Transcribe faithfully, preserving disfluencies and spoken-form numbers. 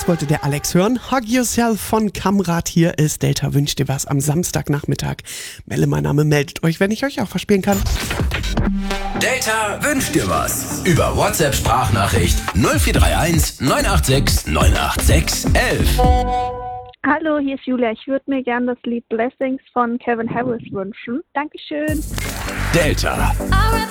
das wollte der Alex hören. Hug Yourself von Kamrat. Hier ist Delta wünscht dir was am Samstagnachmittag. Melle, mein Name, meldet euch, wenn ich euch auch verspielen kann. Delta wünscht dir was. Über WhatsApp-Sprachnachricht null vier drei eins neun acht sechs neun acht sechs elf. Hallo, hier ist Julia. Ich würde mir gerne das Lied Blessings von Calvin Harris wünschen. Dankeschön. Delta.